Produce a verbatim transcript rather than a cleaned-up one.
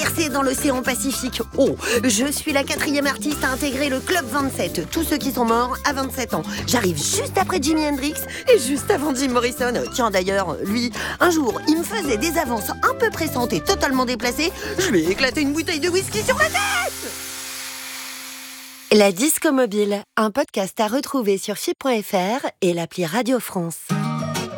percée dans l'océan Pacifique. Oh, je suis la quatrième artiste à intégrer le Club vingt-sept. Tous ceux qui sont morts à vingt-sept ans. J'arrive juste après Jimi Hendrix et juste avant Jim Morrison. Tiens, d'ailleurs, lui, un jour, il me faisait des avances un peu pressantes et totalement déplacées. Je lui ai éclaté une bouteille de whisky sur la tête. La Disco Mobile, un podcast à retrouver sur f i point f r et l'appli Radio France.